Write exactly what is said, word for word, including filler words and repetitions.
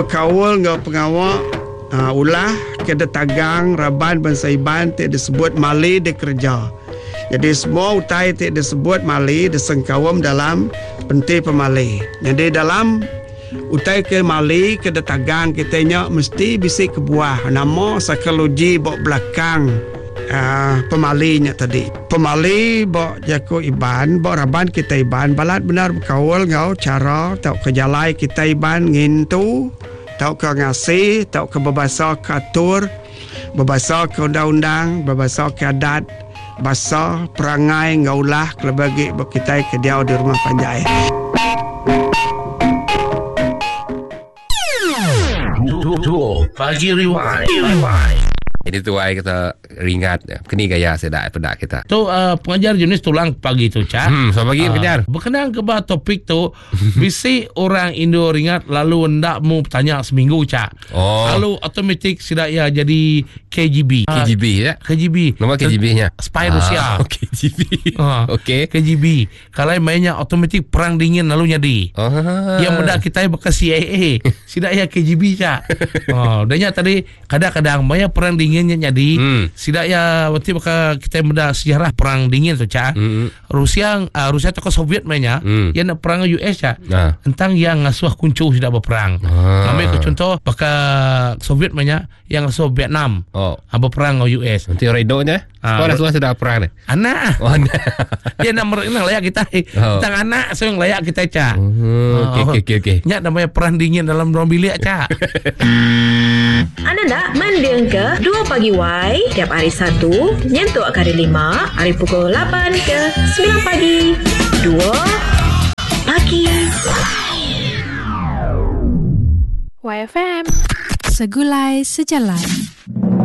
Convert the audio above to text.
berkawal ngau pengawak uh, ulah keda tagang raban bangsa iban te disebut mali de kerja. Jadi semua utai te disebut mali disengkawam dalam penti pemali. Jadi dalam utai ke mali keda tagang kitanya mesti bisik ke buah nama psikologi bok belakang Uh, pemalinya tadi. Pemali bok jako iban, bok raban kita iban, balat benar berkawal ngau cara tau ke jalai kita iban ngintu, tau ke ngasih, tau ke berbahasa ke atur, berbahasa ke undang-undang, berbahasa ke adat, bahasa perangai ngaulah kelebagi bok kita ke dia di rumah panjai. Pagi Rewind. Ini tu ai kata ringat kini gaya sedak pedak kita. Tu uh, pengajar jenis tulang pagi tu Cak. Hmm, so pagi uh, pengajar. Berkenaan ke bah topik tu, bisi orang Indo ringat lalu hendak mu tanya seminggu Cak. Oh. Lalu otomatik sudah ya jadi K G B. K G B ya. K G B. Nama K G B-nya. Spy Rusia. Ah, K G B. Uh, Okey. K G B. Kalau mainnya otomatik perang dingin lalu jadi. Oh. Yang mudah kita bekas C I A. Sudah ya K G B Cak. Oh, danya tadi kadang-kadang banyak perang dingin jadi hmm. Sidak ya waktu maka kita muda sejarah perang dingin tu Cak. Hmm. Rusia uh, Rusia tokoh Soviet mainnya hmm. yang nak perang U S Cak. Nah. Tentang yang ngasuh kuncu sudah berperang. Ah. Ambil ke contoh maka Soviet mainnya yang ngasuh Vietnam. Oh. Berperang U S. Nanti redonya. Ah, oh, dah sudah perang ni. Anak. Oh, anak. Dia nak merenang layak kita. Oh. Tentang anak so yang layak kita Cak. Oh, okey okey okey. Nyak namanya perang dingin dalam ruang bilik Cak. Anda nak mendeng ke dua pagi Y tiap hari Sabtu nyentuk hari lima hari pukul lapan ke sembilan pagi. Dua pagi Y F M Segulai Sejalan.